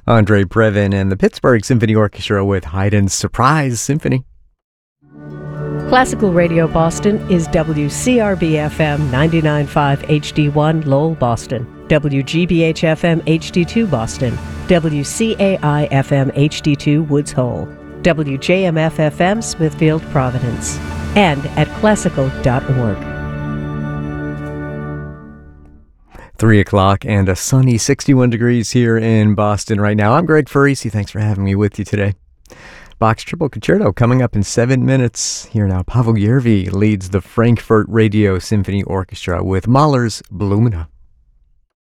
Andre Previn and the Pittsburgh Symphony Orchestra with Haydn's Surprise Symphony. Classical Radio Boston is WCRB-FM 99.5 HD1 Lowell, Boston, WGBH-FM HD2 Boston, WCAI-FM HD2 Woods Hole, WJMF-FM Smithfield, Providence, and at classical.org. 3 o'clock and a sunny 61 degrees here in Boston right now. I'm Greg Farisi. Thanks for having me with you today. Bach's Triple Concerto coming up in 7 minutes. Here now, Pavel Yervi leads the Frankfurt Radio Symphony Orchestra with Mahler's Blumina.